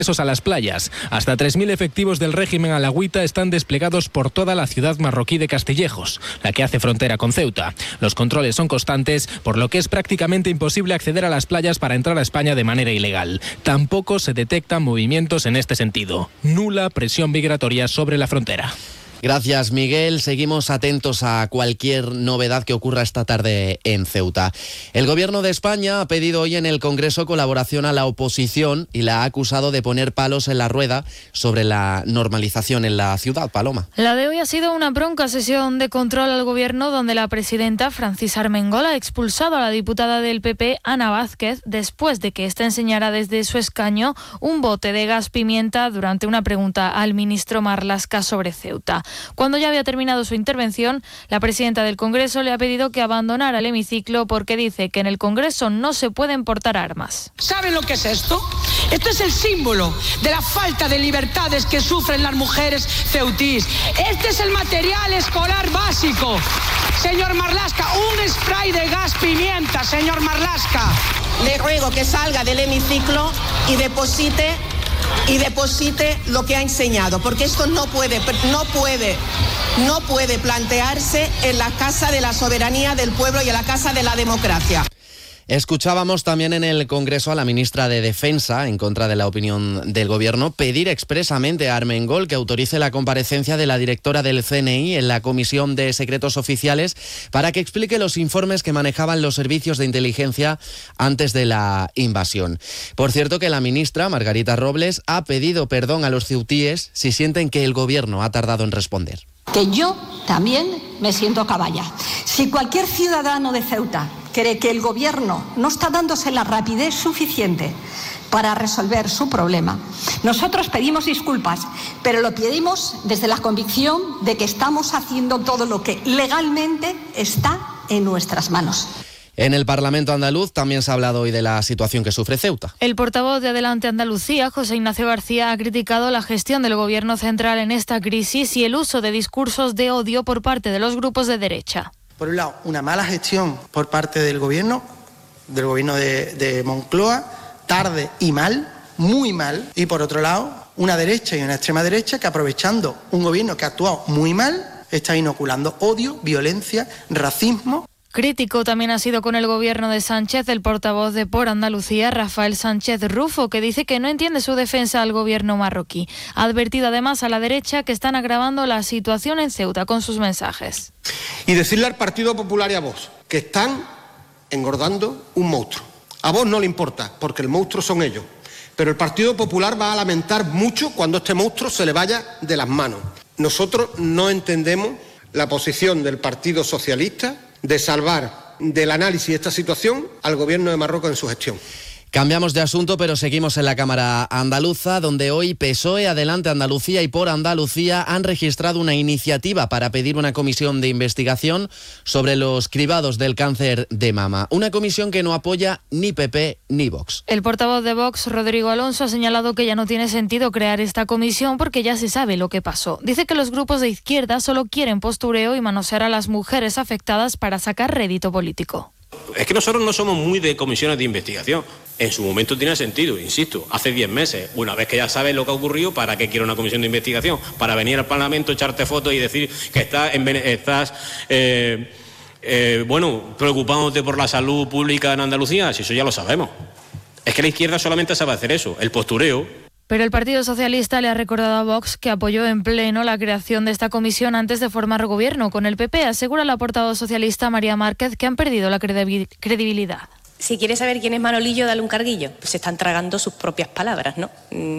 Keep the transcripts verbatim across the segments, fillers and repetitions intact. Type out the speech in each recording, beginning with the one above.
a las playas. Hasta tres mil efectivos del régimen alagüita están desplegados por toda la ciudad marroquí de Castillejos, la que hace frontera con Ceuta. Los controles son constantes, por lo que es prácticamente imposible acceder a las playas para entrar a España de manera ilegal. Tampoco se detectan movimientos en este sentido. Nula presión migratoria sobre la frontera. Gracias, Miguel. Seguimos atentos a cualquier novedad que ocurra esta tarde en Ceuta. El Gobierno de España ha pedido hoy en el Congreso colaboración a la oposición y la ha acusado de poner palos en la rueda sobre la normalización en la ciudad. Paloma. La de hoy ha sido una bronca sesión de control al Gobierno donde la presidenta Francis Armengol ha expulsado a la diputada del P P, Ana Vázquez, después de que ésta enseñara desde su escaño un bote de gas pimienta durante una pregunta al ministro Marlaska sobre Ceuta. Cuando ya había terminado su intervención, la presidenta del Congreso le ha pedido que abandonara el hemiciclo porque dice que en el Congreso no se pueden portar armas. ¿Saben lo que es esto? Esto es el símbolo de la falta de libertades que sufren las mujeres ceutís. Este es el material escolar básico. Señor Marlaska, un spray de gas pimienta, señor Marlaska. Le ruego que salga del hemiciclo y deposite y deposite lo que ha enseñado, porque esto no puede, no puede, no puede plantearse en la Casa de la Soberanía del Pueblo y en la Casa de la Democracia. Escuchábamos también en el Congreso a la ministra de Defensa, en contra de la opinión del Gobierno, pedir expresamente a Armengol que autorice la comparecencia de la directora del C N I en la Comisión de Secretos Oficiales para que explique los informes que manejaban los servicios de inteligencia antes de la invasión. Por cierto que la ministra, Margarita Robles, ha pedido perdón a los ceutíes si sienten que el Gobierno ha tardado en responder. Que yo también me siento caballa. Si cualquier ciudadano de Ceuta cree que el Gobierno no está dándose la rapidez suficiente para resolver su problema, nosotros pedimos disculpas, pero lo pedimos desde la convicción de que estamos haciendo todo lo que legalmente está en nuestras manos. En el Parlamento andaluz también se ha hablado hoy de la situación que sufre Ceuta. El portavoz de Adelante Andalucía, José Ignacio García, ha criticado la gestión del Gobierno central en esta crisis y el uso de discursos de odio por parte de los grupos de derecha. Por un lado, una mala gestión por parte del Gobierno, del Gobierno de, de Moncloa, tarde y mal, muy mal. Y por otro lado, una derecha y una extrema derecha que, aprovechando un Gobierno que ha actuado muy mal, está inoculando odio, violencia, racismo. Crítico también ha sido con el Gobierno de Sánchez el portavoz de Por Andalucía, Rafael Sánchez Rufo, que dice que no entiende su defensa al Gobierno marroquí. Ha advertido además a la derecha que están agravando la situación en Ceuta con sus mensajes. Y decirle al Partido Popular y a Vox que están engordando un monstruo. A Vox no le importa, porque el monstruo son ellos. Pero el Partido Popular va a lamentar mucho cuando este monstruo se le vaya de las manos. Nosotros no entendemos la posición del Partido Socialista de salvar del análisis de esta situación al Gobierno de Marruecos en su gestión. Cambiamos de asunto, pero seguimos en la Cámara Andaluza, donde hoy P S O E, Adelante Andalucía y Por Andalucía han registrado una iniciativa para pedir una comisión de investigación sobre los cribados del cáncer de mama. Una comisión que no apoya ni P P ni Vox. El portavoz de Vox, Rodrigo Alonso, ha señalado que ya no tiene sentido crear esta comisión porque ya se sabe lo que pasó. Dice que los grupos de izquierda solo quieren postureo y manosear a las mujeres afectadas para sacar rédito político. Es que nosotros no somos muy de comisiones de investigación. En su momento tiene sentido, insisto, hace diez meses. Una vez que ya sabes lo que ha ocurrido, ¿para qué quiero una comisión de investigación? Para venir al Parlamento, echarte fotos y decir que estás, en, estás eh, eh, bueno, preocupándote por la salud pública en Andalucía. Si eso ya lo sabemos. Es que la izquierda solamente sabe hacer eso, el postureo. Pero el Partido Socialista le ha recordado a Vox que apoyó en pleno la creación de esta comisión antes de formar gobierno. Con el P P asegura la portavoz socialista María Márquez que han perdido la credibilidad. Si quieres saber quién es Manolillo, dale un carguillo. Pues se están tragando sus propias palabras, ¿no?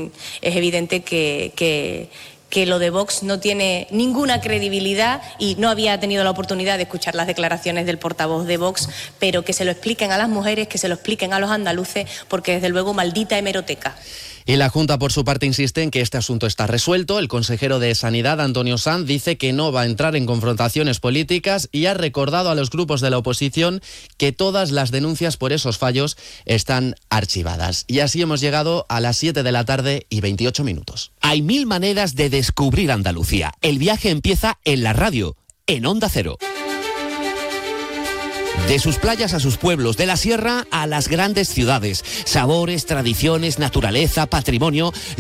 Es evidente que, que, que lo de Vox no tiene ninguna credibilidad y no había tenido la oportunidad de escuchar las declaraciones del portavoz de Vox, pero que se lo expliquen a las mujeres, que se lo expliquen a los andaluces, porque desde luego maldita hemeroteca. Y la Junta, por su parte, insiste en que este asunto está resuelto. El consejero de Sanidad, Antonio Sanz, dice que no va a entrar en confrontaciones políticas y ha recordado a los grupos de la oposición que todas las denuncias por esos fallos están archivadas. Y así hemos llegado a las siete de la tarde y veintiocho minutos. Hay mil maneras de descubrir Andalucía. El viaje empieza en la radio, en Onda Cero. De sus playas a sus pueblos, de la sierra a las grandes ciudades. Sabores, tradiciones, naturaleza, patrimonio.